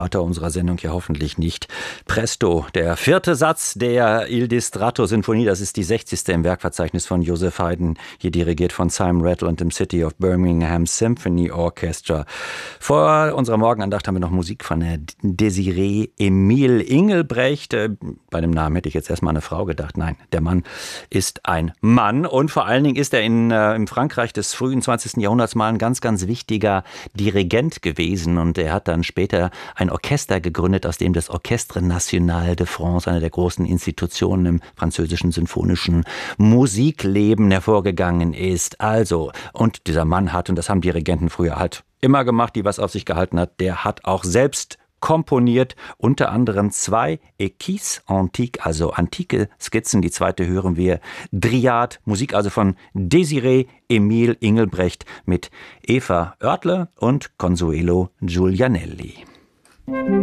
Unserer Sendung ja hoffentlich nicht. Presto, der vierte Satz der Il Distratto Sinfonie, das ist die 60. im Werkverzeichnis von Joseph Haydn, hier dirigiert von Simon Rattle und dem City of Birmingham Symphony Orchestra. Vor unserer Morgenandacht haben wir noch Musik von Desiree Emile Engelbrecht. Bei dem Namen hätte ich jetzt erstmal eine Frau gedacht. Nein, der Mann ist ein Mann und vor allen Dingen ist er im Frankreich des frühen 20. Jahrhunderts mal ein ganz, ganz wichtiger Dirigent gewesen und er hat dann später ein Orchester gegründet, aus dem das Orchestre National de France, eine der großen Institutionen im französischen symphonischen Musikleben, hervorgegangen ist. Also, und dieser Mann hat, und das haben Dirigenten früher halt immer gemacht, die was auf sich gehalten hat, der hat auch selbst komponiert, unter anderem 2 Esquisses antiques, also antike Skizzen. Die zweite hören wir, Dryade, Musik also von Desiree Emile Engelbrecht mit Eva Oertle und Consuelo Giulianelli.